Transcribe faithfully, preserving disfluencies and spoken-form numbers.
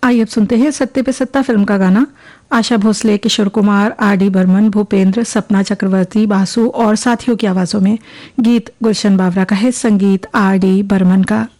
आइए अब सुनते हैं सत्ते पे सत्ता फिल्म का गाना। आशा भोसले, किशोर कुमार, आर डी बर्मन, भूपेंद्र, सपना चक्रवर्ती, बासु और साथियों की आवाजों में। गीत गुलशन बावरा का है, संगीत आर डी बर्मन का।